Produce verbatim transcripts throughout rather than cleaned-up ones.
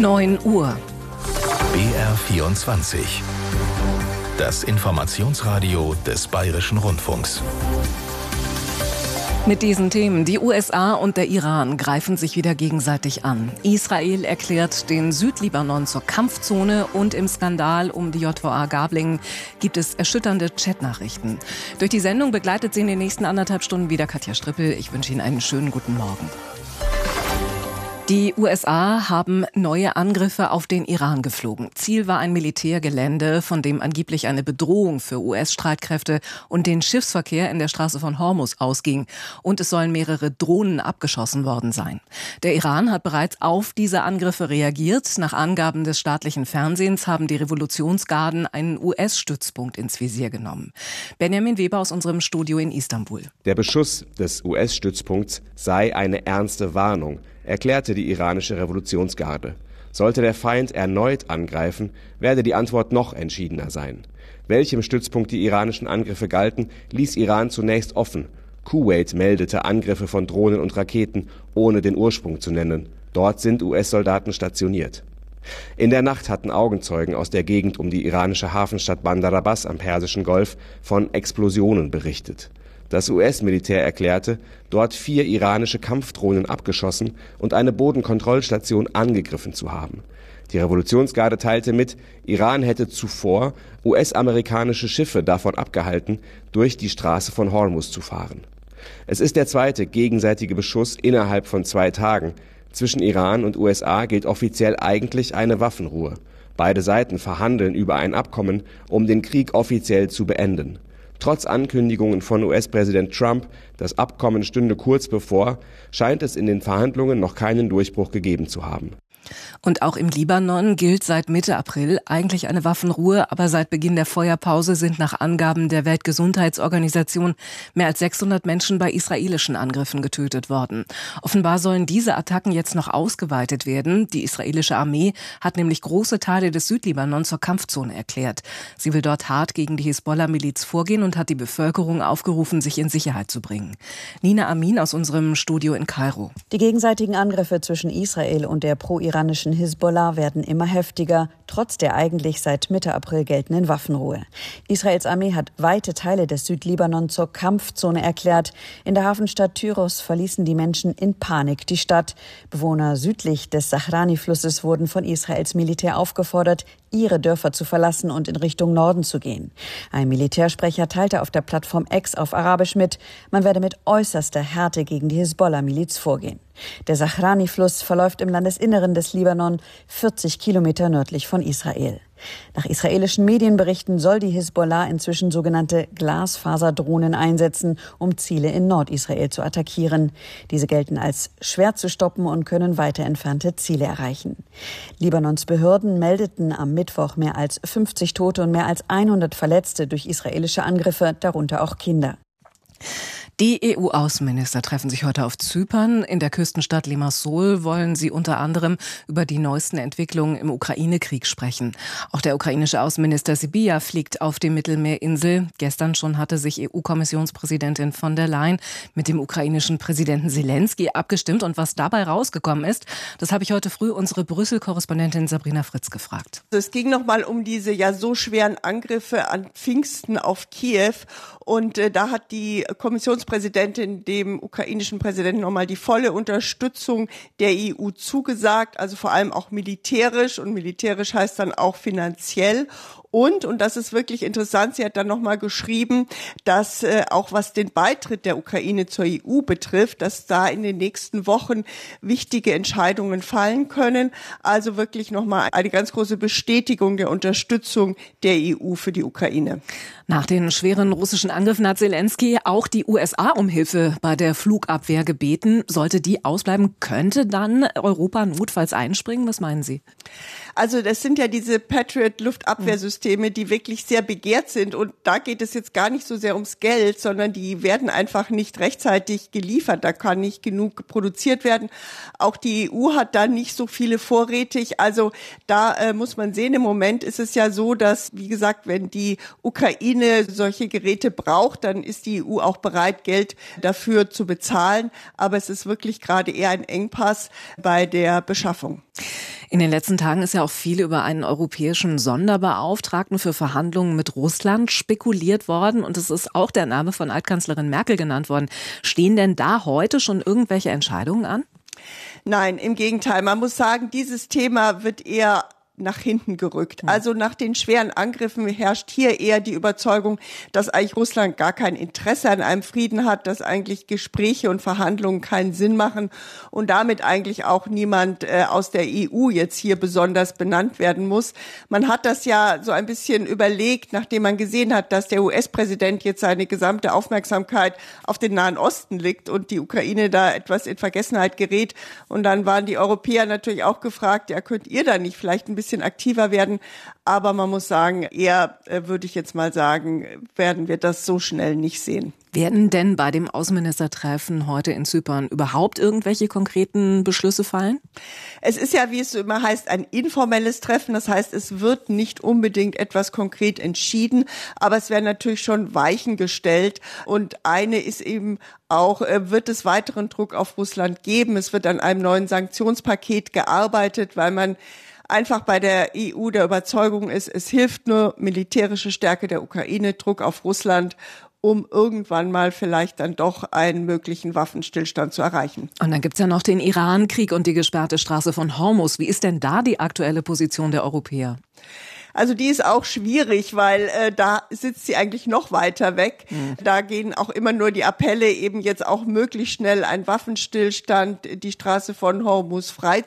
neun Uhr. B R vierundzwanzig. Das Informationsradio des Bayerischen Rundfunks. Mit diesen Themen. Die U S A und der Iran greifen sich wieder gegenseitig an. Israel erklärt den Südlibanon zur Kampfzone und im Skandal um die J V A Gablingen gibt es erschütternde Chatnachrichten. Durch die Sendung begleitet Sie in den nächsten anderthalb Stunden wieder Katja Strippel. Ich wünsche Ihnen einen schönen guten Morgen. Die U S A haben neue Angriffe auf den Iran geflogen. Ziel war ein Militärgelände, von dem angeblich eine Bedrohung für U S-Streitkräfte und den Schiffsverkehr in der Straße von Hormuz ausging. Und es sollen mehrere Drohnen abgeschossen worden sein. Der Iran hat bereits auf diese Angriffe reagiert. Nach Angaben des staatlichen Fernsehens haben die Revolutionsgarden einen U S-Stützpunkt ins Visier genommen. Benjamin Weber aus unserem Studio in Istanbul. Der Beschuss des U S-Stützpunkts sei eine ernste Warnung, erklärte die iranische Revolutionsgarde. Sollte der Feind erneut angreifen, werde die Antwort noch entschiedener sein. Welchem Stützpunkt die iranischen Angriffe galten, ließ Iran zunächst offen. Kuwait meldete Angriffe von Drohnen und Raketen, ohne den Ursprung zu nennen. Dort sind U S-Soldaten stationiert. In der Nacht hatten Augenzeugen aus der Gegend um die iranische Hafenstadt Bandar Abbas am Persischen Golf von Explosionen berichtet. Das U S-Militär erklärte, dort vier iranische Kampfdrohnen abgeschossen und eine Bodenkontrollstation angegriffen zu haben. Die Revolutionsgarde teilte mit, Iran hätte zuvor U S-amerikanische Schiffe davon abgehalten, durch die Straße von Hormuz zu fahren. Es ist der zweite gegenseitige Beschuss innerhalb von zwei Tagen. Zwischen Iran und U S A gilt offiziell eigentlich eine Waffenruhe. Beide Seiten verhandeln über ein Abkommen, um den Krieg offiziell zu beenden. Trotz Ankündigungen von U S-Präsident Trump, das Abkommen stünde kurz bevor, scheint es in den Verhandlungen noch keinen Durchbruch gegeben zu haben. Und auch im Libanon gilt seit Mitte April eigentlich eine Waffenruhe, aber seit Beginn der Feuerpause sind nach Angaben der Weltgesundheitsorganisation mehr als sechshundert Menschen bei israelischen Angriffen getötet worden. Offenbar sollen diese Attacken jetzt noch ausgeweitet werden. Die israelische Armee hat nämlich große Teile des Südlibanon zur Kampfzone erklärt. Sie will dort hart gegen die Hisbollah-Miliz vorgehen und hat die Bevölkerung aufgerufen, sich in Sicherheit zu bringen. Nina Amin aus unserem Studio in Kairo. Die gegenseitigen Angriffe zwischen Israel und der pro-iranischen Hisbollah werden immer heftiger, trotz der eigentlich seit Mitte April geltenden Waffenruhe. Israels Armee hat weite Teile des Südlibanon zur Kampfzone erklärt. In der Hafenstadt Tyros verließen die Menschen in Panik die Stadt. Bewohner südlich des Sahrani-Flusses wurden von Israels Militär aufgefordert, ihre Dörfer zu verlassen und in Richtung Norden zu gehen. Ein Militärsprecher teilte auf der Plattform X auf Arabisch mit, man werde mit äußerster Härte gegen die Hisbollah-Miliz vorgehen. Der Sahrani-Fluss verläuft im Landesinneren des Libanon, vierzig Kilometer nördlich von Israel. Nach israelischen Medienberichten soll die Hisbollah inzwischen sogenannte Glasfaserdrohnen einsetzen, um Ziele in Nordisrael zu attackieren. Diese gelten als schwer zu stoppen und können weiter entfernte Ziele erreichen. Libanons Behörden meldeten am Mittwoch mehr als fünfzig Tote und mehr als hundert Verletzte durch israelische Angriffe, darunter auch Kinder. Die E U-Außenminister treffen sich heute auf Zypern. In der Küstenstadt Limassol wollen sie unter anderem über die neuesten Entwicklungen im Ukraine-Krieg sprechen. Auch der ukrainische Außenminister Sybiha fliegt auf die Mittelmeerinsel. Gestern schon hatte sich E U-Kommissionspräsidentin von der Leyen mit dem ukrainischen Präsidenten Zelensky abgestimmt. Und was dabei rausgekommen ist, das habe ich heute früh unsere Brüssel-Korrespondentin Sabrina Fritz gefragt. Es ging nochmal um diese ja so schweren Angriffe an Pfingsten auf Kiew. Und äh, da hat die Kommissionspräsidentin dem ukrainischen Präsidenten nochmal die volle Unterstützung der E U zugesagt, also vor allem auch militärisch. Und militärisch heißt dann auch finanziell. Und, und das ist wirklich interessant, sie hat dann nochmal geschrieben, dass äh, auch was den Beitritt der Ukraine zur E U betrifft, dass da in den nächsten Wochen wichtige Entscheidungen fallen können. Also wirklich nochmal eine ganz große Bestätigung der Unterstützung der E U für die Ukraine. Nach den schweren russischen Angriffen hat Zelensky auch die U S A um Hilfe bei der Flugabwehr gebeten. Sollte die ausbleiben, könnte dann Europa notfalls einspringen? Was meinen Sie? Also das sind ja diese Patriot-Luftabwehrsysteme, die wirklich sehr begehrt sind. Und da geht es jetzt gar nicht so sehr ums Geld, sondern die werden einfach nicht rechtzeitig geliefert. Da kann nicht genug produziert werden. Auch die E U hat da nicht so viele vorrätig. Also da äh, muss man sehen, im Moment ist es ja so, dass, wie gesagt, wenn die Ukraine solche Geräte braucht, dann ist die E U auch bereit, Geld dafür zu bezahlen. Aber es ist wirklich gerade eher ein Engpass bei der Beschaffung. In den letzten Tagen ist ja auch viel über einen europäischen Sonderbeauftragten für Verhandlungen mit Russland spekuliert worden. Und es ist auch der Name von Altkanzlerin Merkel genannt worden. Stehen denn da heute schon irgendwelche Entscheidungen an? Nein, im Gegenteil. Man muss sagen, dieses Thema wird eher nach hinten gerückt. Also nach den schweren Angriffen herrscht hier eher die Überzeugung, dass eigentlich Russland gar kein Interesse an einem Frieden hat, dass eigentlich Gespräche und Verhandlungen keinen Sinn machen und damit eigentlich auch niemand äh, aus der E U jetzt hier besonders benannt werden muss. Man hat das ja so ein bisschen überlegt, nachdem man gesehen hat, dass der U S-Präsident jetzt seine gesamte Aufmerksamkeit auf den Nahen Osten legt und die Ukraine da etwas in Vergessenheit gerät. Und dann waren die Europäer natürlich auch gefragt, ja, könnt ihr da nicht vielleicht ein bisschen aktiver werden, aber man muss sagen, eher äh, würde ich jetzt mal sagen, werden wir das so schnell nicht sehen. Werden denn bei dem Außenministertreffen heute in Zypern überhaupt irgendwelche konkreten Beschlüsse fallen? Es ist ja, wie es so immer heißt, ein informelles Treffen. Das heißt, es wird nicht unbedingt etwas konkret entschieden, aber es werden natürlich schon Weichen gestellt. Und eine ist eben auch, wird es weiteren Druck auf Russland geben? Es wird an einem neuen Sanktionspaket gearbeitet, weil man einfach bei der E U der Überzeugung ist, es hilft nur militärische Stärke der Ukraine, Druck auf Russland, um irgendwann mal vielleicht dann doch einen möglichen Waffenstillstand zu erreichen. Und dann gibt's ja noch den Iran-Krieg und die gesperrte Straße von Hormuz. Wie ist denn da die aktuelle Position der Europäer? Also die ist auch schwierig, weil äh, da sitzt sie eigentlich noch weiter weg. Mhm. Da gehen auch immer nur die Appelle, eben jetzt auch möglichst schnell einen Waffenstillstand, die Straße von Hormuz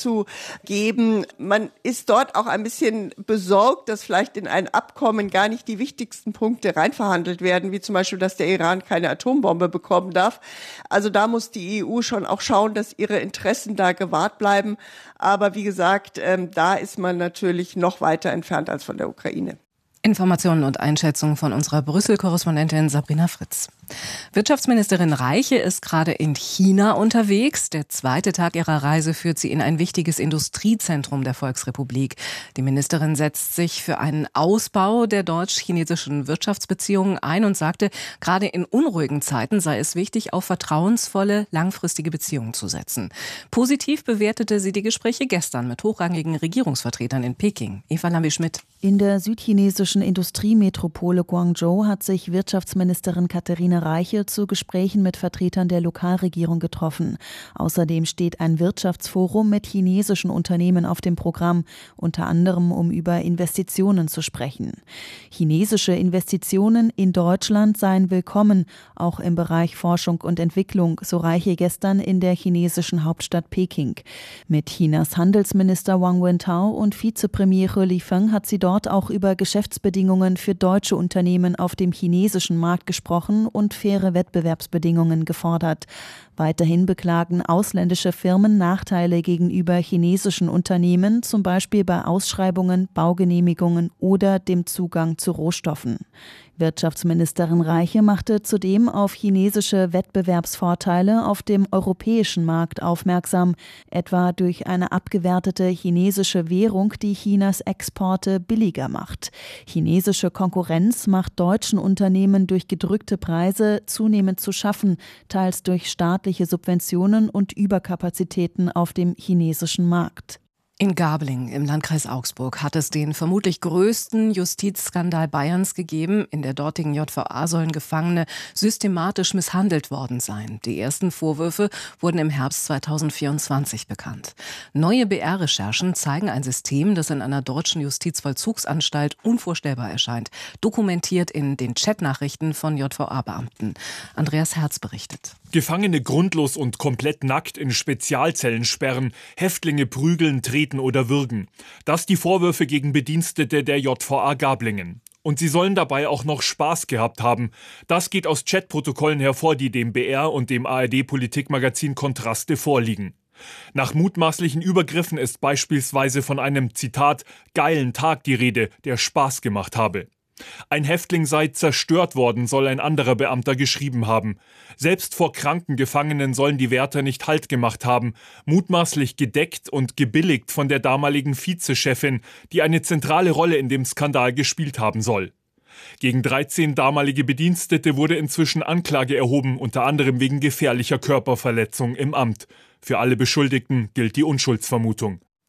freizugeben. Man ist dort auch ein bisschen besorgt, dass vielleicht in ein Abkommen gar nicht die wichtigsten Punkte reinverhandelt werden, wie zum Beispiel, dass der Iran keine Atombombe bekommen darf. Also da muss die E U schon auch schauen, dass ihre Interessen da gewahrt bleiben. Aber wie gesagt, ähm, da ist man natürlich noch weiter entfernt als von der Ukraine. Informationen und Einschätzungen von unserer Brüssel-Korrespondentin Sabrina Fritz. Wirtschaftsministerin Reiche ist gerade in China unterwegs. Der zweite Tag ihrer Reise führt sie in ein wichtiges Industriezentrum der Volksrepublik. Die Ministerin setzt sich für einen Ausbau der deutsch-chinesischen Wirtschaftsbeziehungen ein und sagte, gerade in unruhigen Zeiten sei es wichtig, auf vertrauensvolle, langfristige Beziehungen zu setzen. Positiv bewertete sie die Gespräche gestern mit hochrangigen Regierungsvertretern in Peking. Eva Lambi-Schmidt. In der südchinesischen Industriemetropole Guangzhou hat sich Wirtschaftsministerin Katharina Reiche zu Gesprächen mit Vertretern der Lokalregierung getroffen. Außerdem steht ein Wirtschaftsforum mit chinesischen Unternehmen auf dem Programm, unter anderem um über Investitionen zu sprechen. Chinesische Investitionen in Deutschland seien willkommen, auch im Bereich Forschung und Entwicklung, so Reiche gestern in der chinesischen Hauptstadt Peking. Mit Chinas Handelsminister Wang Wentao und Vizepremier He Lifeng hat sie dort auch über Geschäftsbedingungen für deutsche Unternehmen auf dem chinesischen Markt gesprochen und faire Wettbewerbsbedingungen gefordert. Weiterhin beklagen ausländische Firmen Nachteile gegenüber chinesischen Unternehmen, zum Beispiel bei Ausschreibungen, Baugenehmigungen oder dem Zugang zu Rohstoffen. Wirtschaftsministerin Reiche machte zudem auf chinesische Wettbewerbsvorteile auf dem europäischen Markt aufmerksam, etwa durch eine abgewertete chinesische Währung, die Chinas Exporte billiger macht. Chinesische Konkurrenz macht deutschen Unternehmen durch gedrückte Preise zunehmend zu schaffen, teils durch staatliche Subventionen und Überkapazitäten auf dem chinesischen Markt. In Gabling im Landkreis Augsburg hat es den vermutlich größten Justizskandal Bayerns gegeben. In der dortigen J V A sollen Gefangene systematisch misshandelt worden sein. Die ersten Vorwürfe wurden im Herbst zweitausendvierundzwanzig bekannt. Neue B R-Recherchen zeigen ein System, das in einer deutschen Justizvollzugsanstalt unvorstellbar erscheint. Dokumentiert in den Chatnachrichten von J V A-Beamten. Andreas Herz berichtet. Gefangene grundlos und komplett nackt in Spezialzellen sperren, Häftlinge prügeln, treten oder würgen. Das die Vorwürfe gegen Bedienstete der J V A Gablingen. Und sie sollen dabei auch noch Spaß gehabt haben. Das geht aus Chatprotokollen hervor, die dem B R und dem A R D-Politikmagazin Kontraste vorliegen. Nach mutmaßlichen Übergriffen ist beispielsweise von einem, Zitat, geilen Tag die Rede, der Spaß gemacht habe. Ein Häftling sei zerstört worden, soll ein anderer Beamter geschrieben haben. Selbst vor kranken Gefangenen sollen die Wärter nicht Halt gemacht haben, mutmaßlich gedeckt und gebilligt von der damaligen Vizechefin, die eine zentrale Rolle in dem Skandal gespielt haben soll. Gegen dreizehn damalige Bedienstete wurde inzwischen Anklage erhoben, unter anderem wegen gefährlicher Körperverletzung im Amt. Für alle Beschuldigten gilt die Unschuldsvermutung.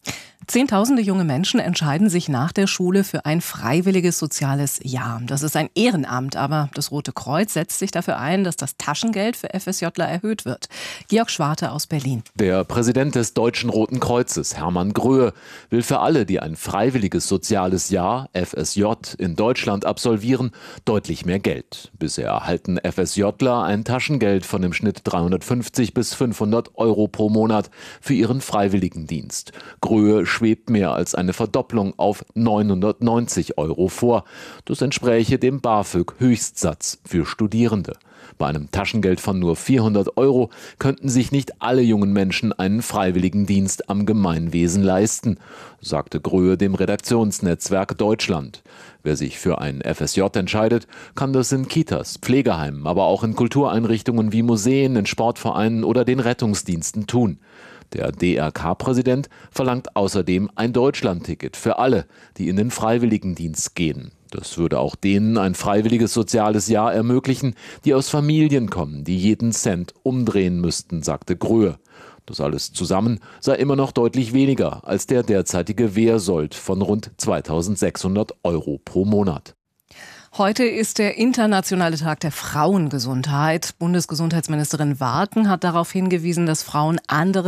Zehntausende junge Menschen entscheiden sich nach der Schule für ein freiwilliges soziales Jahr. Das ist ein Ehrenamt, aber das Rote Kreuz setzt sich dafür ein, dass das Taschengeld für FSJler erhöht wird. Georg Schwarte aus Berlin. Der Präsident des Deutschen Roten Kreuzes, Hermann Gröhe, will für alle, die ein freiwilliges soziales Jahr, FSJ, in Deutschland absolvieren, deutlich mehr Geld. Bisher erhalten FSJler ein Taschengeld von im Schnitt dreihundertfünfzig bis fünfhundert Euro pro Monat für ihren Freiwilligendienst. Gröhe schwebt mehr als eine Verdopplung auf neunhundertneunzig Euro vor. Das entspräche dem BAföG-Höchstsatz für Studierende. Bei einem Taschengeld von nur vierhundert Euro könnten sich nicht alle jungen Menschen einen Freiwilligendienst am Gemeinwesen leisten, sagte Gröhe dem Redaktionsnetzwerk Deutschland. Wer sich für ein F S J entscheidet, kann das in Kitas, Pflegeheimen, aber auch in Kultureinrichtungen wie Museen, in Sportvereinen oder den Rettungsdiensten tun. Der D R K-Präsident verlangt außerdem ein Deutschlandticket für alle, die in den Freiwilligendienst gehen. Das würde auch denen ein freiwilliges soziales Jahr ermöglichen, die aus Familien kommen, die jeden Cent umdrehen müssten, sagte Gröhe. Das alles zusammen sei immer noch deutlich weniger als der derzeitige Wehrsold von rund zweitausendsechshundert Euro pro Monat. Heute ist der internationale Tag der Frauengesundheit. Bundesgesundheitsministerin Warken hat darauf hingewiesen, dass Frauen andere